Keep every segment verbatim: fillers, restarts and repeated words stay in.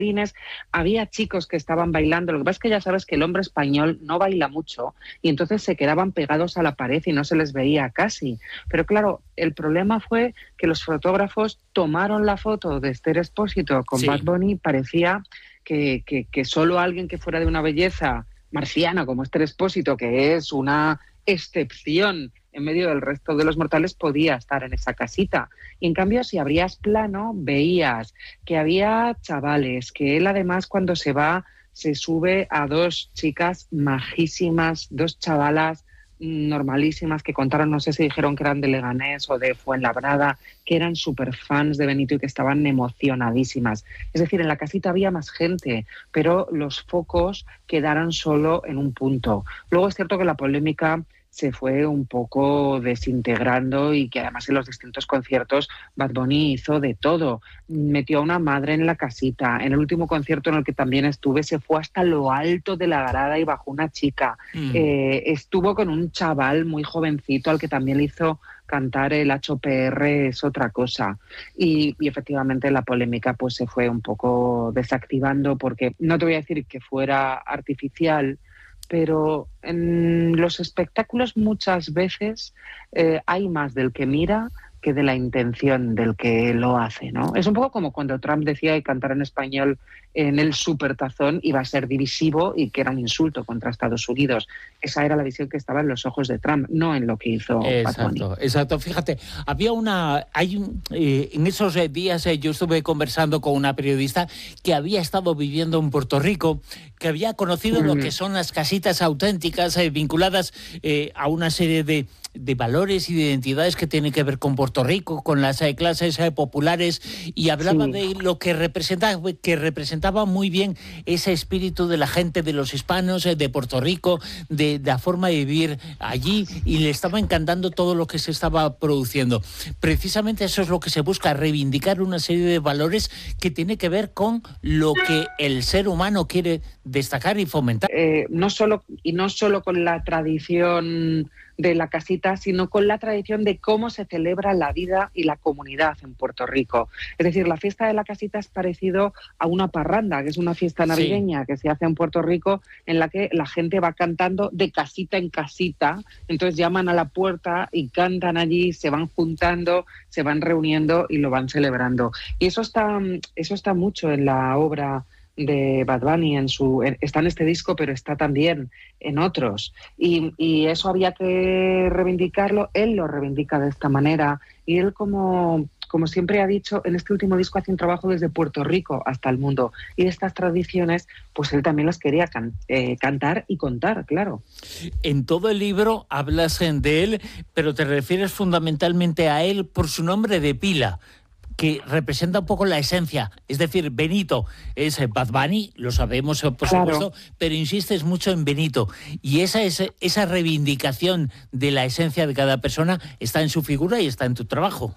había chicos que estaban bailando. Lo que pasa es que ya sabes que el hombre español no baila mucho y entonces se quedaban pegados a la pared y no se les veía casi. Pero claro, el problema fue que los fotógrafos tomaron la foto de Esther Expósito con Sí. Bad Bunny. Parecía que, que, que solo alguien que fuera de una belleza marciana como Esther Expósito, que es una excepción en medio del resto de los mortales, podía estar en esa casita. Y en cambio, si abrías plano, veías que había chavales, que él además cuando se va se sube a dos chicas majísimas, dos chavalas normalísimas que contaron, no sé si dijeron que eran de Leganés o de Fuenlabrada, que eran súper fans de Benito y que estaban emocionadísimas. Es decir, en la casita había más gente, pero los focos quedaron solo en un punto. Luego es cierto que la polémica se fue un poco desintegrando y que además en los distintos conciertos Bad Bunny hizo de todo. Metió a una madre en la casita. En el último concierto en el que también estuve se fue hasta lo alto de la grada y bajó una chica. Mm. Eh, estuvo con un chaval muy jovencito al que también le hizo cantar el H P R, es otra cosa. Y, y efectivamente la polémica pues se fue un poco desactivando, porque no te voy a decir que fuera artificial, pero en los espectáculos muchas veces eh, hay más del que mira que de la intención del que lo hace, ¿no? Es un poco como cuando Trump decía que cantar en español en el supertazón iba a ser divisivo y que era un insulto contra Estados Unidos. Esa era la visión que estaba en los ojos de Trump, no en lo que hizo Bad Bunny. Exacto, exacto. Fíjate, había una... hay un, eh, en esos días eh, yo estuve conversando con una periodista que había estado viviendo en Puerto Rico, que había conocido mm. lo que son las casitas auténticas eh, vinculadas eh, a una serie de de valores y de identidades que tienen que ver con Puerto Rico, con las eh, clases eh, populares, y hablaba sí. de lo que representaba, que representaba muy bien ese espíritu de la gente, de los hispanos, eh, de Puerto Rico, de, de la forma de vivir allí, y le estaba encantando todo lo que se estaba produciendo. Precisamente eso es lo que se busca, reivindicar una serie de valores que tiene que ver con lo que el ser humano quiere destacar y fomentar. Eh, no solo, y no solo con la tradición de la casita, sino con la tradición de cómo se celebra la vida y la comunidad en Puerto Rico. Es decir, la fiesta de la casita es parecido a una parranda, que es una fiesta navideña sí. que se hace en Puerto Rico, en la que la gente va cantando de casita en casita, entonces llaman a la puerta y cantan allí, se van juntando, se van reuniendo y lo van celebrando. Y eso está, eso está mucho en la obra de Bad Bunny, en su, está en este disco, pero está también en otros. Y, y eso había que reivindicarlo. Él lo reivindica de esta manera. Y él, como, como siempre ha dicho, en este último disco hace un trabajo desde Puerto Rico hasta el mundo. Y estas tradiciones, pues él también las quería can, eh, cantar y contar, claro. En todo el libro hablas de él, pero te refieres fundamentalmente a él por su nombre de pila, que representa un poco la esencia, es decir, Benito es Bad Bunny, lo sabemos por claro. supuesto, pero insistes mucho en Benito, y esa, es, esa reivindicación de la esencia de cada persona está en su figura y está en tu trabajo.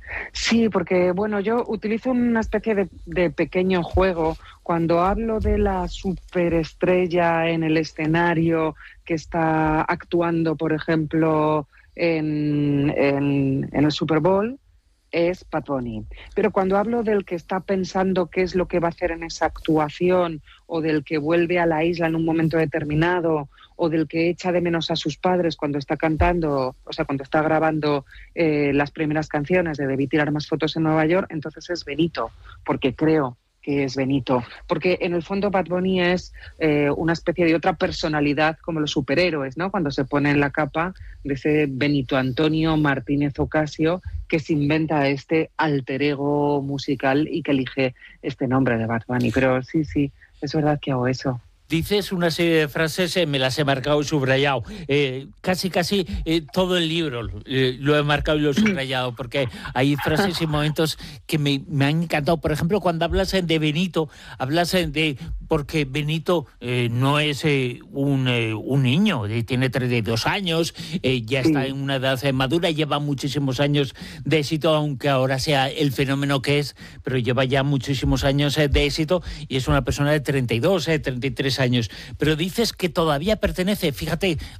Sí, porque bueno, yo utilizo una especie de, de pequeño juego cuando hablo de la superestrella en el escenario que está actuando, por ejemplo, en, en, en el Super Bowl, es Bad Bunny. Pero cuando hablo del que está pensando qué es lo que va a hacer en esa actuación, o del que vuelve a la isla en un momento determinado, o del que echa de menos a sus padres cuando está cantando, o sea, cuando está grabando eh, las primeras canciones de Debí tirar más fotos en Nueva York, entonces es Benito, porque creo que es Benito. Porque en el fondo Bad Bunny es eh, una especie de otra personalidad, como los superhéroes, ¿no? Cuando se pone en la capa de ese Benito Antonio Martínez Ocasio, que se inventa este alter ego musical y que elige este nombre de Bad Bunny. Pero sí, sí, es verdad que hago eso. Dices una serie de frases, eh, me las he marcado y subrayado. Eh, casi, casi eh, todo el libro eh, lo he marcado y lo he subrayado, porque hay frases y momentos que me, me han encantado. Por ejemplo, cuando hablas de Benito, hablas de... porque Benito eh, no es eh, un, eh, un niño, eh, tiene treinta y dos años, eh, ya está en una edad madura, lleva muchísimos años de éxito, aunque ahora sea el fenómeno que es, pero lleva ya muchísimos años eh, de éxito, y es una persona de treinta y dos, eh, treinta y tres años. Pero dices que todavía pertenece, fíjate,